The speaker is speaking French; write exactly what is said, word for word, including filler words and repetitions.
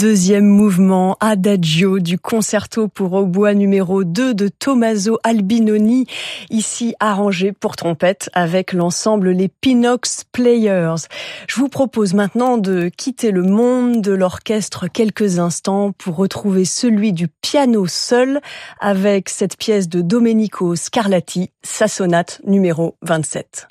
Deuxième mouvement, Adagio du concerto pour hautbois numéro deux de Tommaso Albinoni, ici arrangé pour trompette avec l'ensemble les Pinox Players. Je vous propose maintenant de quitter le monde de l'orchestre quelques instants pour retrouver celui du piano seul avec cette pièce de Domenico Scarlatti, sa sonate numéro vingt-sept.